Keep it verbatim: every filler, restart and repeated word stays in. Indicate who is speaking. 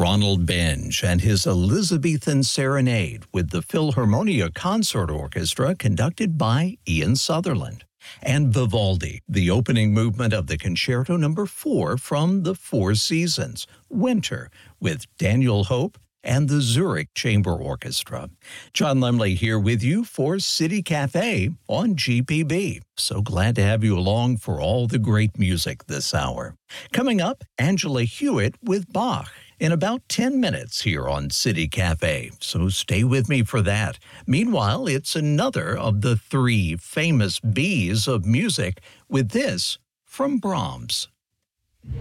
Speaker 1: Ronald Benge and his Elizabethan Serenade with the Philharmonia Consort Orchestra conducted by Ian Sutherland. And Vivaldi, the opening movement of the Concerto Number four from The Four Seasons, Winter, with Daniel Hope and the Zurich Chamber Orchestra. John Lemley here with you for City Cafe on G P B. So glad to have you along for all the great music this hour. Coming up, Angela Hewitt with Bach in about ten minutes here on City Cafe, so stay with me for that. Meanwhile, it's another of the three famous B's of music with this from Brahms.